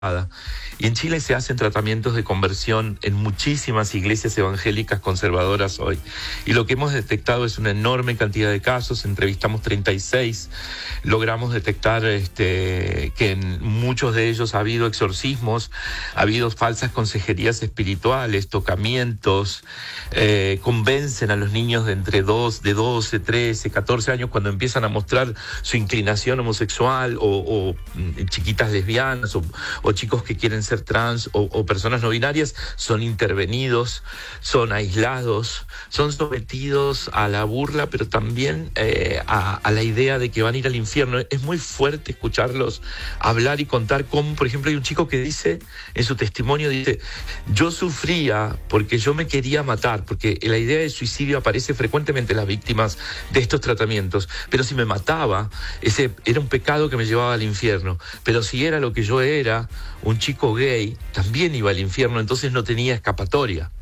Y en Chile se hacen tratamientos de conversión en muchísimas iglesias evangélicas conservadoras hoy. Y lo que hemos detectado es una enorme cantidad de casos. Entrevistamos 36. Logramos detectar que en muchos de ellos ha habido exorcismos, ha habido falsas consejerías espirituales, tocamientos. Convencen a los niños de entre 12, 13, 14 años cuando empiezan a mostrar su inclinación homosexual o chiquitas lesbianas o chicos que quieren ser trans o personas no binarias, son intervenidos, son aislados, son sometidos a la burla, pero también a la idea de que van a ir al infierno. Es muy fuerte escucharlos hablar y contar cómo, por ejemplo, hay un chico que dice, en su testimonio, dice, yo sufría porque yo me quería matar, porque la idea de suicidio aparece frecuentemente en las víctimas de estos tratamientos, pero si me mataba, ese era un pecado que me llevaba al infierno, pero si era lo que yo era, un chico gay, también iba al infierno, entonces no tenía escapatoria.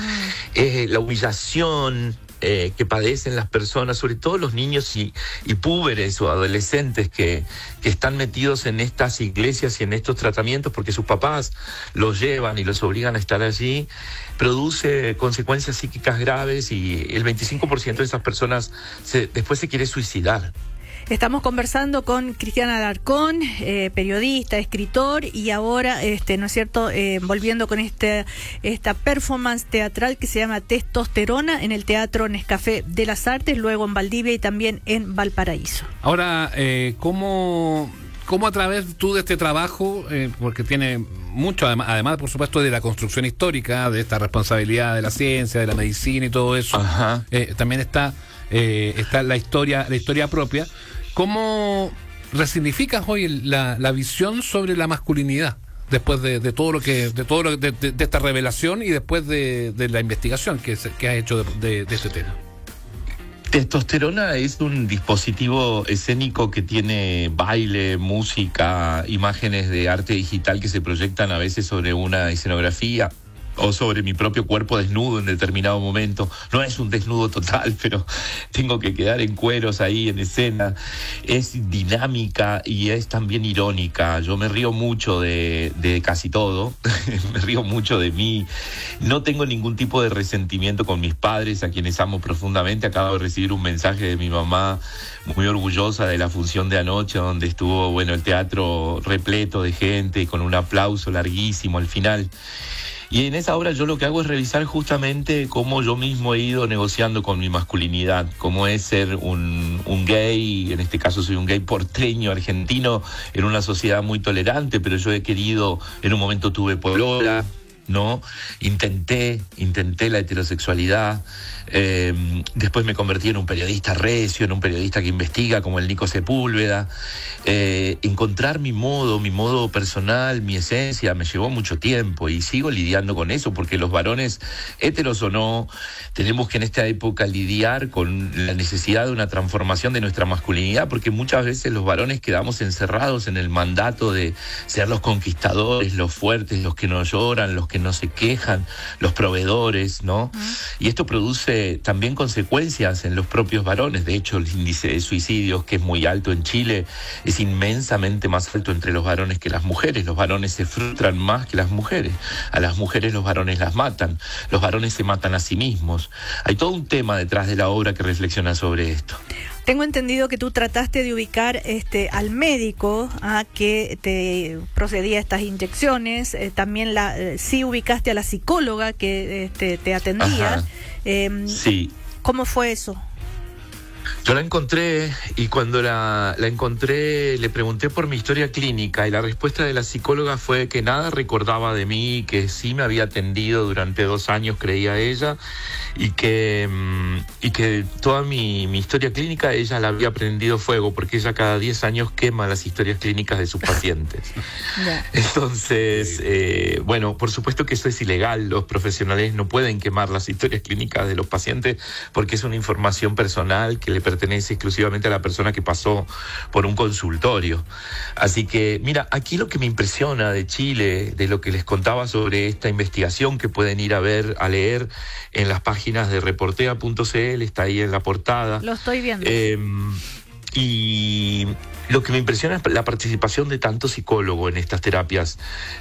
La humillación que padecen las personas, sobre todo los niños y púberes o adolescentes que están metidos en estas iglesias y en estos tratamientos porque sus papás los llevan y los obligan a estar allí, produce consecuencias psíquicas graves y el 25% de esas personas después se quiere suicidar. Estamos conversando con Cristian Alarcón, periodista, escritor, y ahora, ¿no es cierto?, volviendo con esta performance teatral que se llama Testosterona en el Teatro Nescafé de las Artes, luego en Valdivia y también en Valparaíso. Ahora, ¿cómo a través tú de este trabajo, porque tiene mucho, además, por supuesto, de la construcción histórica, de esta responsabilidad de la ciencia, de la medicina y todo eso, también está la historia propia. ¿Cómo resignificas hoy la visión sobre la masculinidad después de esta revelación y después de la investigación que has hecho de este tema? Testosterona es un dispositivo escénico que tiene baile, música, imágenes de arte digital que se proyectan a veces sobre una escenografía o sobre mi propio cuerpo desnudo en determinado momento. No es un desnudo total, pero tengo que quedar en cueros ahí en escena. Es dinámica y es también irónica. Yo me río mucho de casi todo, me río mucho de mí. No tengo ningún tipo de resentimiento con mis padres, a quienes amo profundamente. Acabo de recibir un mensaje de mi mamá muy orgullosa de la función de anoche, donde estuvo, el teatro repleto de gente, con un aplauso larguísimo al final. Y en esa obra yo lo que hago es revisar justamente cómo yo mismo he ido negociando con mi masculinidad, cómo es ser un gay, en este caso soy un gay porteño, argentino, en una sociedad muy tolerante, pero yo he querido, en un momento tuve polola, ¿no? Intenté la heterosexualidad, después me convertí en un periodista recio, en un periodista que investiga como el Nico Sepúlveda. Encontrar mi modo personal, mi esencia, me llevó mucho tiempo y sigo lidiando con eso, porque los varones, héteros o no, tenemos que en esta época lidiar con la necesidad de una transformación de nuestra masculinidad, porque muchas veces los varones quedamos encerrados en el mandato de ser los conquistadores, los fuertes, los que no lloran, los que no se quejan, los proveedores, ¿no? Y esto produce también consecuencias en los propios varones. De hecho, el índice de suicidios, que es muy alto en Chile, es inmensamente más alto entre los varones que las mujeres. Los varones se frustran más que las mujeres. A las mujeres los varones las matan. Los varones se matan a sí mismos. Hay todo un tema detrás de la obra que reflexiona sobre esto. Tengo entendido que tú trataste de ubicar al médico que te procedía a estas inyecciones, también sí ubicaste a la psicóloga que te atendía. Sí. ¿Cómo fue eso? Yo la encontré y cuando la encontré le pregunté por mi historia clínica y la respuesta de la psicóloga fue que nada recordaba de mí, que sí me había atendido durante 2 años, creía ella, y que toda mi historia clínica ella la había prendido fuego, porque ella cada 10 años quema las historias clínicas de sus pacientes. Entonces, por supuesto que eso es ilegal. Los profesionales no pueden quemar las historias clínicas de los pacientes porque es una información personal que le pertenece exclusivamente a la persona que pasó por un consultorio. Así que, mira, aquí lo que me impresiona de Chile, de lo que les contaba sobre esta investigación que pueden ir a leer en las páginas de reportea.cl, está ahí en la portada. Lo estoy viendo. Y lo que me impresiona es la participación de tanto psicólogo en estas terapias